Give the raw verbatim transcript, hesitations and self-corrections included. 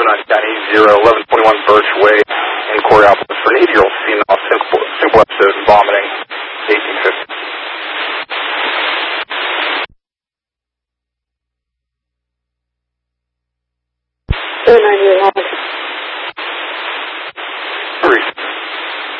nine nine zero, eleven twenty-one Birch Way in Coraopolis for an eight-year-old female, simple, simple episode of vomiting, eighteen fifty. seven nine eight,